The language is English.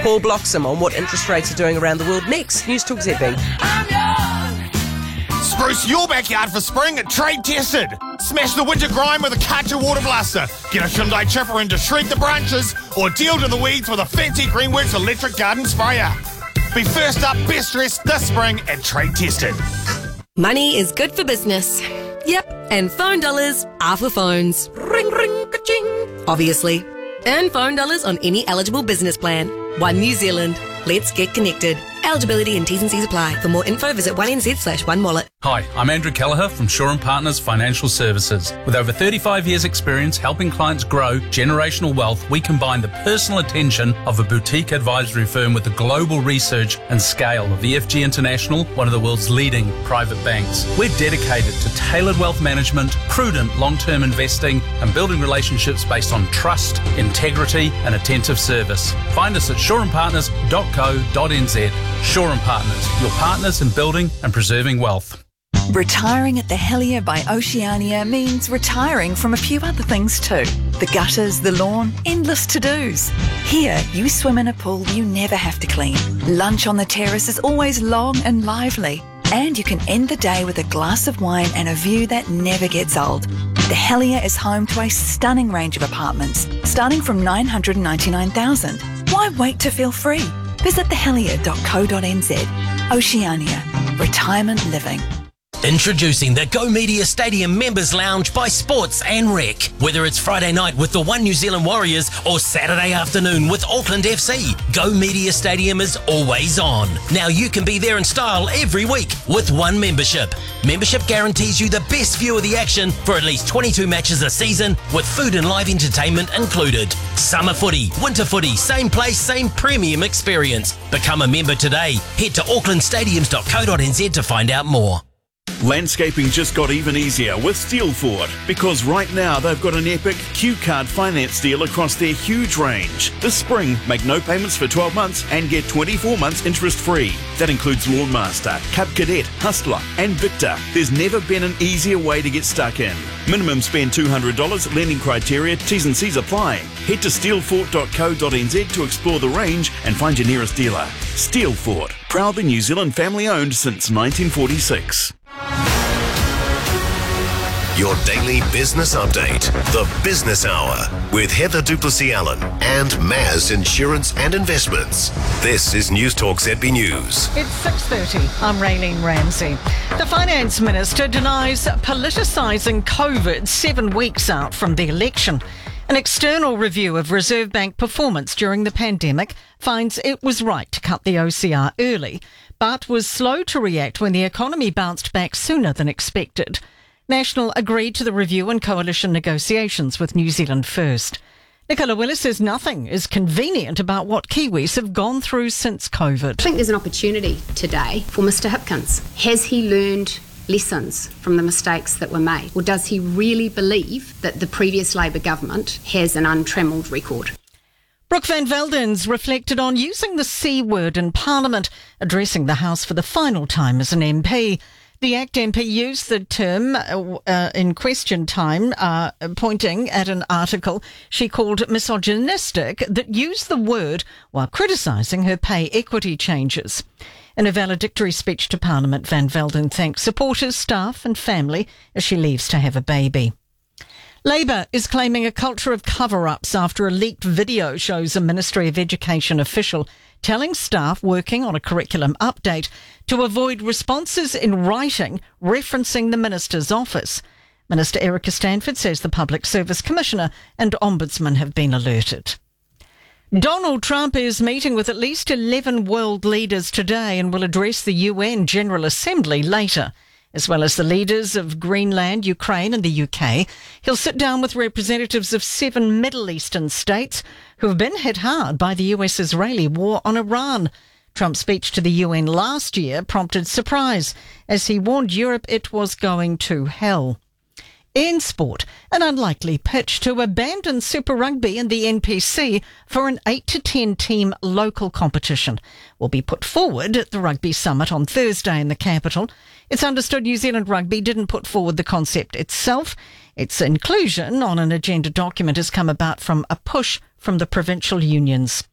Paul Bloxham on what interest rates are doing around the world next. News Talk ZB. Spruce your backyard for spring at Trade Tested. Smash the winter grime with a Karcher water blaster. Get a Hyundai chipper in to shred the branches, or deal to the weeds with a fancy Greenworks electric garden sprayer. Be first up, best dressed this spring at Trade Tested. Money is good for business. Yep, and phone dollars are for phones. Ring, ring, ka-ching. Obviously. Earn phone dollars on any eligible business plan. One New Zealand. Let's get connected. Eligibility and T's and C's apply. For more info, visit 1nz/1wallet. Hi, I'm Andrew Kelleher from Shaw & Partners Financial Services. With over 35 years' experience helping clients grow generational wealth, we combine the personal attention of a boutique advisory firm with the global research and scale of EFG International, one of the world's leading private banks. We're dedicated to tailored wealth management, prudent long-term investing, and building relationships based on trust, integrity, and attentive service. Find us at shawandpartners.co.nz. Shaw & Partners, your partners in building and preserving wealth. Retiring at the Helier by Oceania means retiring from a few other things too. The gutters, the lawn, endless to-dos. Here, you swim in a pool you never have to clean. Lunch on the terrace is always long and lively. And you can end the day with a glass of wine and a view that never gets old. The Helier is home to a stunning range of apartments, starting from $999,000. Why wait to feel free? Visit thehelier.co.nz. Oceania. Retirement living. Introducing the Go Media Stadium Members Lounge by Sports and Rec. Whether it's Friday night with the One New Zealand Warriors or Saturday afternoon with Auckland FC, Go Media Stadium is always on. Now you can be there in style every week with one membership. Membership guarantees you the best view of the action for at least 22 matches a season with food and live entertainment included. Summer footy, winter footy, same place, same premium experience. Become a member today. Head to aucklandstadiums.co.nz to find out more. Landscaping just got even easier with Steelford, because right now they've got an epic Q-Card finance deal across their huge range. This spring, make no payments for 12 months and get 24 months interest-free. That includes Lawnmaster, Cub Cadet, Hustler and Victor. There's never been an easier way to get stuck in. Minimum spend $200, lending criteria, T's and C's apply. Head to steelfort.co.nz to explore the range and find your nearest dealer. Steelfort, proudly New Zealand family-owned since 1946. Your daily business update, the Business Hour, with Heather Duplessis-Allen and Maz Insurance and Investments. This is News Talk ZB News. It's 6:30. I'm Raylene Ramsey. The Finance Minister denies politicising COVID 7 weeks out from the election. An external review of Reserve Bank performance during the pandemic finds it was right to cut the OCR early, but was slow to react when the economy bounced back sooner than expected. National agreed to the review and coalition negotiations with New Zealand First. Nicola Willis says nothing is convenient about what Kiwis have gone through since COVID. I think there's an opportunity today for Mr Hipkins. Has he learned lessons from the mistakes that were made? Or does he really believe that the previous Labour government has an untrammelled record? Brooke Van Velden's reflected on using the C word in Parliament, addressing the House for the final time as an MP. The ACT MP used the term in question time, pointing at an article she called misogynistic that used the word while criticising her pay equity changes. In a valedictory speech to Parliament, Van Velden thanked supporters, staff and family as she leaves to have a baby. Labour is claiming a culture of cover-ups after a leaked video shows a Ministry of Education official telling staff working on a curriculum update to avoid responses in writing referencing the minister's office. Minister Erica Stanford says the Public Service Commissioner and Ombudsman have been alerted. Donald Trump is meeting with at least 11 world leaders today and will address the UN General Assembly later. As well as the leaders of Greenland, Ukraine and the UK, he'll sit down with representatives of 7 Middle Eastern states who have been hit hard by the US-Israeli war on Iran. Trump's speech to the UN last year prompted surprise as he warned Europe it was going to hell. In sport, an unlikely pitch to abandon Super Rugby and the NPC for an 8 to 10 team local competition will be put forward at the Rugby Summit on Thursday in the capital. It's understood New Zealand Rugby didn't put forward the concept itself. Its inclusion on an agenda document has come about from a push from the provincial unions.